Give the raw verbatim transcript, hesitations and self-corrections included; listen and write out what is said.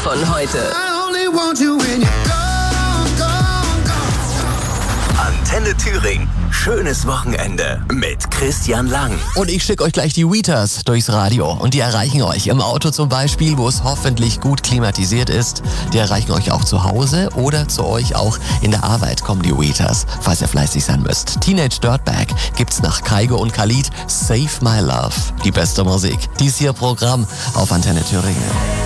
von heute. Antenne Thüringen. Schönes Wochenende mit Christian Lang. Und ich schicke euch gleich die Weeters durchs Radio. Und die erreichen euch im Auto zum Beispiel, wo es hoffentlich gut klimatisiert ist. Die erreichen euch auch zu Hause oder zu euch auch in der Arbeit kommen die Weeters, falls ihr fleißig sein müsst. Teenage Dirtbag gibt's nach Kygo und Khalid. Save My Love. Die beste Musik. Dies hier Programm auf Antenne Thüringen.